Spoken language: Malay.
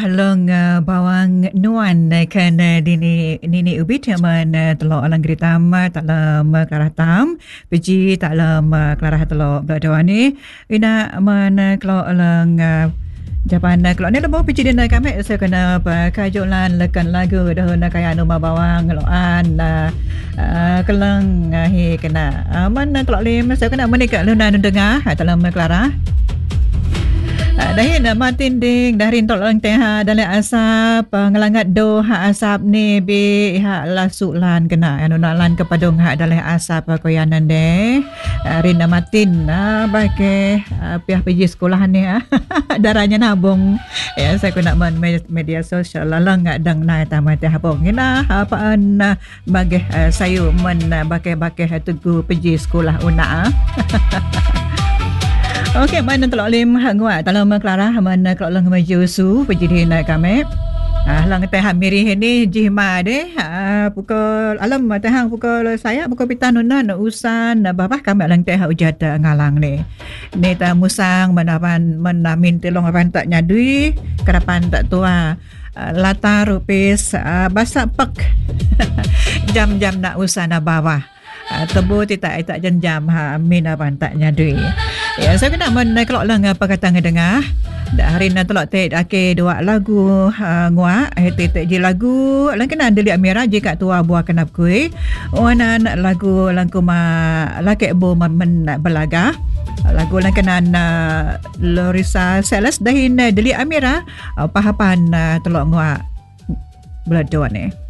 long bawang nuan kan dini ubit man telok alang geritam taklam karatam peji taklam kelarah telok berdawani ina man kelok alang Japan kalau ni lebih peji dia kami saya kena kajulan lekan lagu dah nak kaya nama bawang loan kelang hi kena man kalau lim saya kena menikah lu nak dengar taklam kelarah dahin matin ding dahin tolong teh dalam asap ngelangat do asap ni bi lasulan kena anu nalan kepadung dalam asap koyanan deh rinda matin bake pihak pergi sekolah ni darahnya nabung ya saya kena media sosial lalang dang nai tamat habong ina apaan bagi sayu men bake tugu pergi sekolah una Okey, mana telok lim ngwa dalam Clara mana kelok lang maju su pejidi nak kami. Lang teh miri ni jihma deh pukul alam tehang pukul saya pukul pitanunan usan babah kami lang teh ujat ngalang ni. Ni ta musang menapan menamin telong apan tak nyadui kerapan tak tua. Latar rupis basak pek jam-jam nak usan bawah. Tebu tidak jam min apan tak nyadui. Ya, saya kena kelok lang apa kata ngedengar. Dah hari nak telok tek ake dua lagu ngwa tek je lagu lang kena deli amira jika tua buah kenap kui. Wanan lagu langkuma lake bo men belaga. Lagu lang kena Lorisa Seles dahin deli amira pahapan telok ngwa beladon ni.